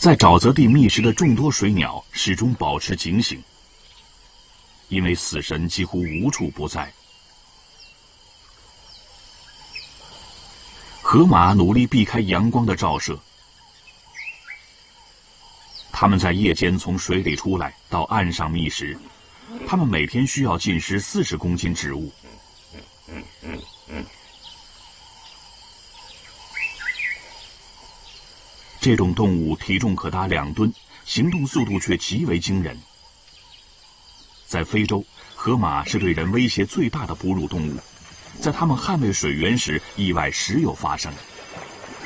在沼泽地觅食的众多水鸟始终保持警醒，因为死神几乎无处不在。河马努力避开阳光的照射，它们在夜间从水里出来，到岸上觅食。它们每天需要进食40公斤植物。这种动物体重可达2吨，行动速度却极为惊人。在非洲，河马是对人威胁最大的哺乳动物，在它们捍卫水源时，意外时有发生。